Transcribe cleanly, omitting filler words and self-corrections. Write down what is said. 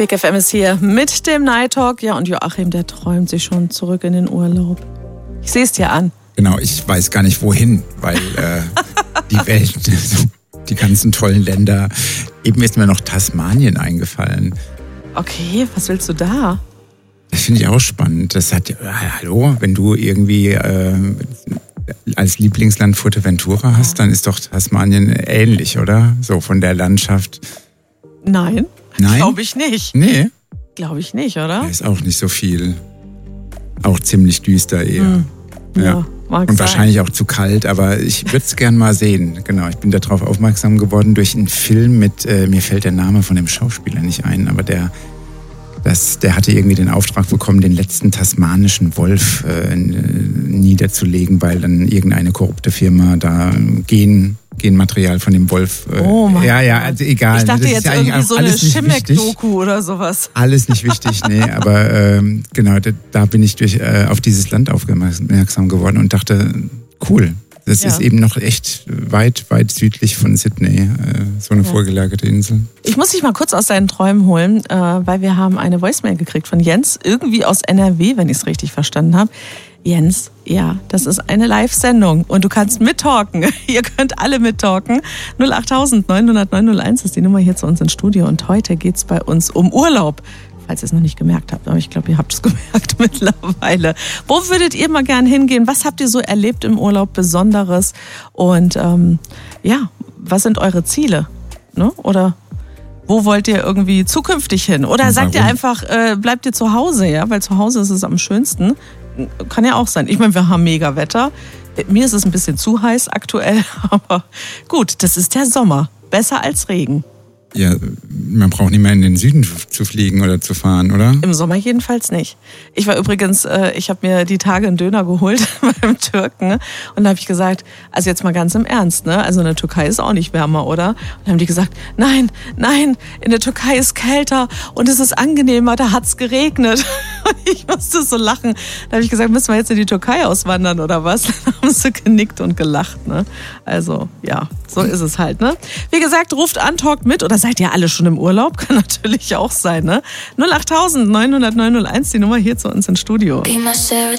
Big FM ist hier mit dem Night Talk. Ja, und Joachim, der träumt sich schon zurück in den Urlaub. Ich sehe es dir an. Genau, ich weiß gar nicht wohin, weil die Welt, die ganzen tollen Länder, eben ist mir noch Tasmanien eingefallen. Okay, was willst du da? Das finde ich auch spannend. Das hat, hallo, wenn du irgendwie als Lieblingsland Fuerteventura hast, dann ist doch Tasmanien ähnlich, oder? So von der Landschaft. Nein? Glaube ich nicht. Nee? Glaube ich nicht, oder? Da ist auch nicht so viel. Auch ziemlich düster eher. Ja, mag und sein. wahrscheinlich auch zu kalt, aber ich würde es gern mal sehen. Genau, ich bin darauf aufmerksam geworden durch einen Film mit, mir fällt der Name von dem Schauspieler nicht ein, aber der hatte irgendwie den Auftrag bekommen, den letzten tasmanischen Wolf niederzulegen, weil dann irgendeine korrupte Firma da Genmaterial von dem Wolf. Also egal. Ich dachte das jetzt ist ja irgendwie so eine Schimek-Doku Schimek-Doku oder sowas. Alles nicht wichtig, nee, aber genau, da bin ich auf dieses Land aufmerksam geworden und dachte, cool. Das ist eben noch echt weit, weit südlich von Sydney, so eine vorgelagerte Insel. Ich muss dich mal kurz aus deinen Träumen holen, weil wir haben eine Voicemail gekriegt von Jens, irgendwie aus NRW, wenn ich es richtig verstanden habe. Jens, ja, das ist eine Live-Sendung und du kannst mittalken. Ihr könnt alle mittalken. 08000 900 901 ist die Nummer hier zu uns ins Studio und heute geht's bei uns um Urlaub. Falls ihr es noch nicht gemerkt habt, aber ich glaube, ihr habt es gemerkt mittlerweile. Wo würdet ihr mal gern hingehen? Was habt ihr so erlebt im Urlaub Besonderes? Und was sind eure Ziele? Ne? Oder wo wollt ihr irgendwie zukünftig hin? Oder sagt ihr einfach, bleibt ihr zu Hause, ja? Weil zu Hause ist es am schönsten. Kann ja auch sein. Ich meine, wir haben mega Wetter. Mir ist es ein bisschen zu heiß aktuell, aber gut, das ist der Sommer. Besser als Regen. Ja, man braucht nicht mehr in den Süden zu fliegen oder zu fahren, oder? Im Sommer jedenfalls nicht. Ich war übrigens, ich habe mir die Tage einen Döner geholt beim Türken und da habe ich gesagt, also jetzt mal ganz im Ernst, ne? Also in der Türkei ist auch nicht wärmer, oder? Und dann haben die gesagt, nein, in der Türkei ist kälter und es ist angenehmer, da hat's geregnet. Und ich musste so lachen. Da habe ich gesagt, müssen wir jetzt in die Türkei auswandern oder was? Dann haben sie genickt und gelacht, ne? Also, ja, so ist es halt, ne? Wie gesagt, ruft an, talkt mit oder seid ihr alle schon im Urlaub? Kann natürlich auch sein, ne? 08000 900 901, die Nummer hier zu uns ins Studio. Be my Sarah